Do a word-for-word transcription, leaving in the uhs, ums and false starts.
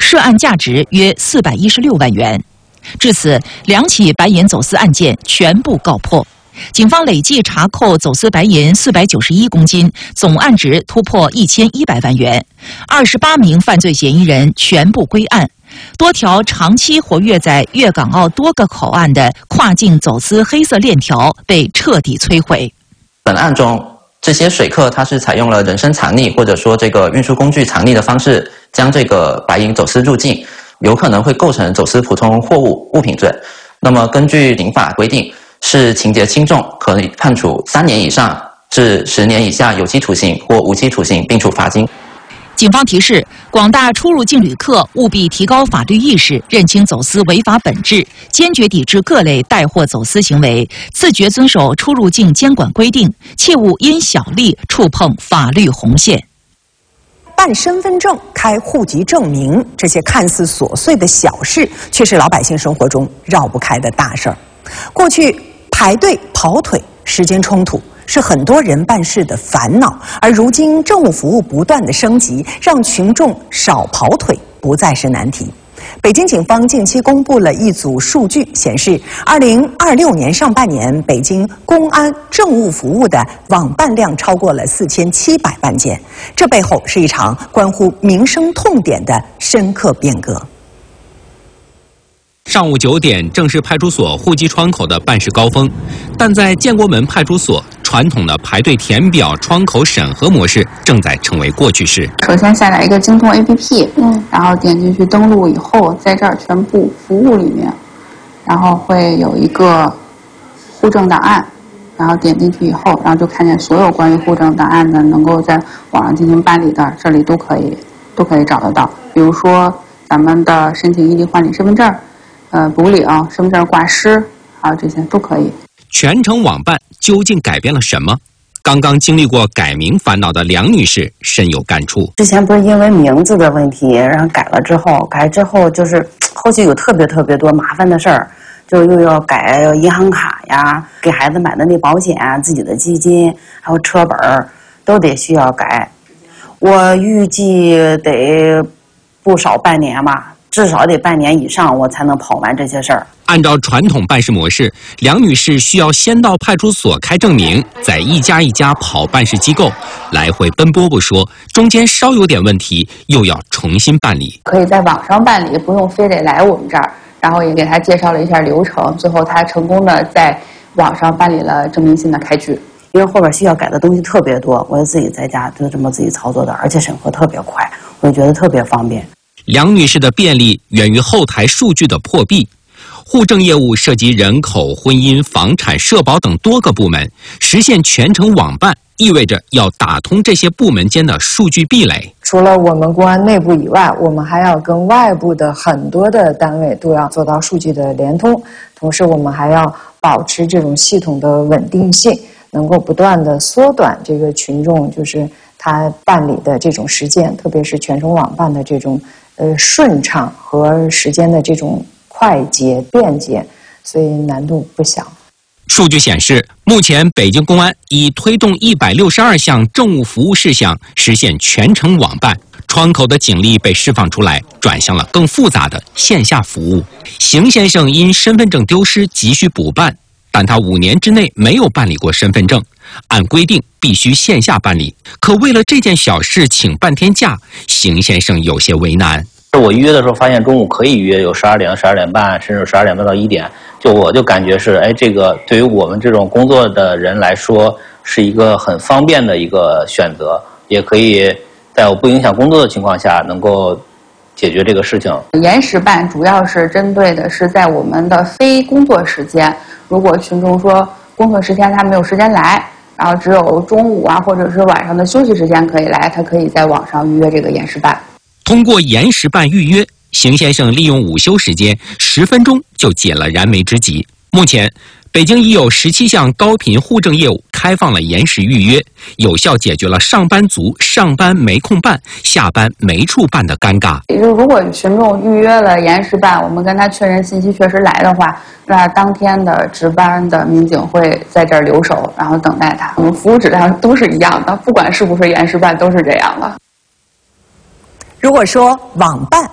涉案价值约四百一十六万元。至此，两起白银走私案件全部告破。警方累计查扣走私白银四百九十一公斤，总案值突破一千一百万元。二十八名犯罪嫌疑人全部归案，多条长期活跃在粤港澳多个口岸的跨境走私黑色链条被彻底摧毁。 本案中，这些水客他是采用了人身藏匿或者说这个运输工具藏匿的方式，将这个白银走私入境，有可能会构成走私普通货物物品罪。那么根据刑法规定，是情节轻重，可以判处三年以上至十年以下有期徒刑或无期徒刑，并处罚金。 警方提示广大出入境旅客务必提高法律意识，认清走私违法本质，坚决抵制各类带货走私行为，自觉遵守出入境监管规定，切勿因小利触碰法律红线。 办身份证、开户籍证明，这些看似琐碎的小事，却是老百姓生活中绕不开的大事儿。过去排队跑腿、时间冲突是很多人办事的烦恼，而如今政务服务不断的升级，让群众少跑腿不再是难题。北京警方近期公布了一组数据，显示，二零二六年上半年，北京公安政务服务的网办量超过了四千七百万件，这背后是一场关乎民生痛点的深刻变革。 上午九点，正是派出所户籍窗口的办事高峰，但在建国门派出所，传统的排队填表窗口审核模式正在成为过去式。 首先下载一个京通 A P P， 嗯，然后点进去登录以后，在这儿全部服务里面，然后会有一个户政档案，然后点进去以后，然后就看见所有关于户政档案的能够在网上进行办理的，这里都可以都可以找得到。比如说咱们的申请异地换领身份证。呃，补领、身份证挂失，还有这些都可以。 全程网办究竟改变了什么？刚刚经历过改名烦恼的梁女士深有感触。 之前不是因为名字的问题，然后改了之后，改之后就是后续有特别特别多麻烦的事儿，就又要改银行卡呀，给孩子买的那保险、自己的基金，还有车本儿，都得需要改。我预计得不少半年吧。至少得半年以上，我才能跑完这些事儿。 按照传统办事模式，梁女士需要先到派出所开证明，再一家一家跑办事机构，来回奔波不说，中间稍有点问题，又要重新办理。 可以在网上办理，不用非得来我们这儿。然后也给她介绍了一下流程，最后她成功的在网上办理了证明信的开具。 因为后边需要改的东西特别多，我就自己在家就这么自己操作的，而且审核特别快，我就觉得特别方便。 梁女士的便利源于后台数据的破壁。户政业务涉及人口、婚姻、房产、社保等多个部门，实现全程网办意味着要打通这些部门间的数据壁垒。 除了我们公安内部以外，我们还要跟外部的很多的单位都要做到数据的联通，同时我们还要保持这种系统的稳定性，能够不断的缩短这个群众就是他办理的这种时间，特别是全程网办的这种呃顺畅和时间的这种快捷便捷，所以难度不小。 数据显示，目前北京公安已推动一百六十二项政务服务事项实现全程网办，窗口的警力被释放出来，转向了更复杂的线下服务。邢先生因身份证丢失急需补办，但他五年之内没有办理过身份证，按规定必须线下办理，可为了这件小事请半天假，邢先生有些为难。 我预约的时候发现中午可以约，有十二点、十二点半，甚至十二点半到一点，就我就感觉是，哎，这个对于我们这种工作的人来说，是一个很方便的一个选择，也可以在我不影响工作的情况下，能够解决这个事情。 延时办主要是针对的是在我们的非工作时间，如果群众说工作时间他没有时间来，然后只有中午啊或者是晚上的休息时间可以来，他可以在网上预约这个延时办。 通过延时办预约，邢先生利用午休时间十分钟就解了燃眉之急。目前，北京已有十七项高频户政业务开放了延时预约，有效解决了上班族上班没空办、下班没处办的尴尬。 也就是如果群众预约了延时办，我们跟他确认信息确实来的话，那当天的值班的民警会在这儿留守，然后等待他。我们服务质量都是一样的，不管是不是延时办都是这样的。 如果说网办